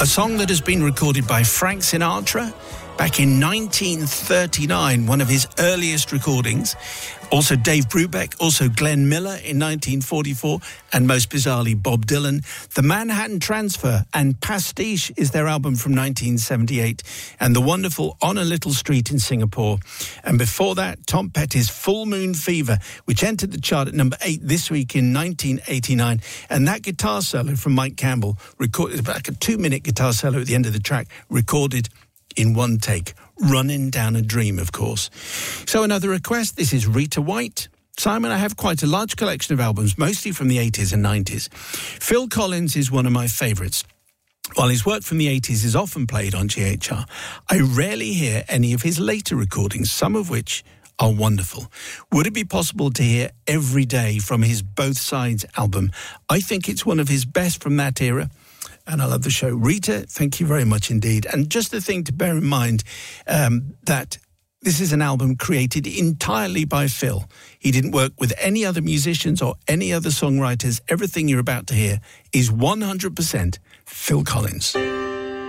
A song that has been recorded by Frank Sinatra back in 1939, one of his earliest recordings. Also Dave Brubeck, also Glenn Miller in 1944, and most bizarrely Bob Dylan. The Manhattan Transfer and Pastiche is their album from 1978, and the wonderful On a Little Street in Singapore. And before that, Tom Petty's Full Moon Fever, which entered the chart at number 8 this week in 1989. And that guitar solo from Mike Campbell, recorded like a 2-minute guitar solo at the end of the track, recorded in one take. Running Down a Dream, of course. So another request, this is Rita White. Simon, I have quite a large collection of albums, mostly from the 80s and 90s. Phil Collins is one of my favourites. While his work from the 80s is often played on GHR, I rarely hear any of his later recordings, some of which are wonderful. Would it be possible to hear Every Day from his Both Sides album? I think it's one of his best from that era. And I love the show. Rita, thank you very much indeed. And just the thing to bear in mind, that this is an album created entirely by Phil. He didn't work with any other musicians or any other songwriters. Everything you're about to hear is 100% Phil Collins.